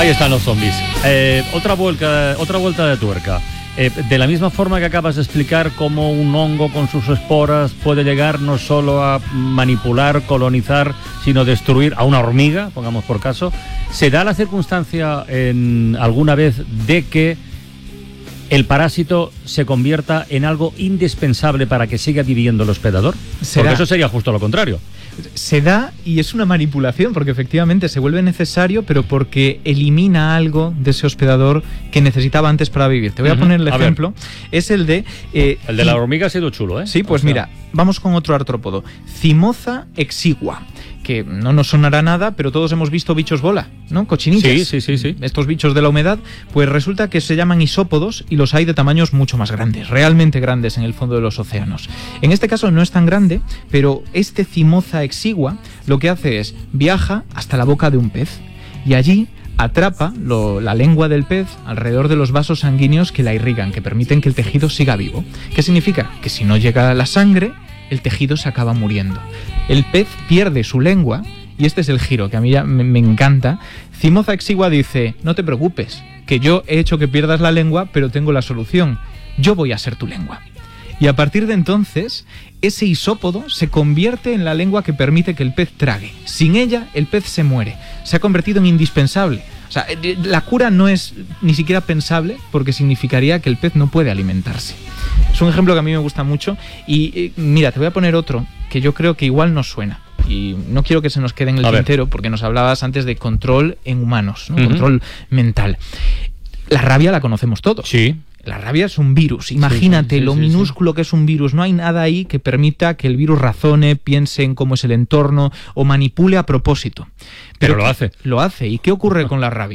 Ahí están los zombies. Otra vuelta de tuerca. De la misma forma que acabas de explicar cómo un hongo con sus esporas puede llegar no solo a manipular, colonizar, sino destruir a una hormiga, pongamos por caso, ¿se da la circunstancia alguna vez de que el parásito se convierta en algo indispensable para que siga viviendo el hospedador? Porque eso sería justo lo contrario. Se da, y es una manipulación, porque efectivamente se vuelve necesario, pero porque elimina algo de ese hospedador que necesitaba antes para vivir. Te voy a poner el ejemplo. Es el de... el de la hormiga ha sido chulo, ¿eh? Sí, pues mira, vamos con otro artrópodo. Cimoza exigua, que no nos sonará nada, pero todos hemos visto bichos bola, ¿no? Cochinitas. Sí. Estos bichos de la humedad, pues resulta que se llaman isópodos y los hay de tamaños mucho más grandes, realmente grandes en el fondo de los océanos. En este caso no es tan grande, pero este Cimoza exigua lo que hace es viaja hasta la boca de un pez y allí atrapa la lengua del pez alrededor de los vasos sanguíneos que la irrigan, que permiten que el tejido siga vivo. ¿Qué significa? Que si no llega la sangre, el tejido se acaba muriendo. El pez pierde su lengua, y este es el giro que a mí ya me encanta. Cimoza exigua dice, no te preocupes, que yo he hecho que pierdas la lengua, pero tengo la solución. Yo voy a ser tu lengua. Y a partir de entonces, ese isópodo se convierte en la lengua que permite que el pez trague. Sin ella, el pez se muere. Se ha convertido en indispensable. O sea, la cura no es ni siquiera pensable porque significaría que el pez no puede alimentarse. Es un ejemplo que a mí me gusta mucho. Y mira, te voy a poner otro que yo creo que igual nos suena. Y no quiero que se nos quede en el tintero porque nos hablabas antes de control en humanos, ¿no? Control mental. La rabia la conocemos todos. Sí. La rabia es un virus. Imagínate lo minúsculo que es un virus. No hay nada ahí que permita que el virus razone, piense en cómo es el entorno o manipule a propósito. Pero lo hace. Lo hace. ¿Y qué ocurre con la rabia?